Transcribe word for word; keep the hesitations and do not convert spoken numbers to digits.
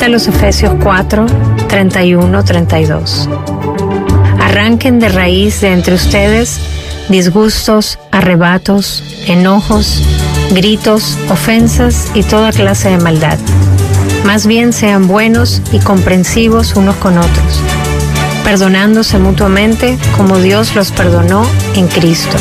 Cita los Efesios cuatro, treinta y uno, treinta y dos. Arranquen de raíz de entre ustedes disgustos, arrebatos, enojos, gritos, ofensas y toda clase de maldad. Más bien sean buenos y comprensivos unos con otros, perdonándose mutuamente como Dios los perdonó en Cristo.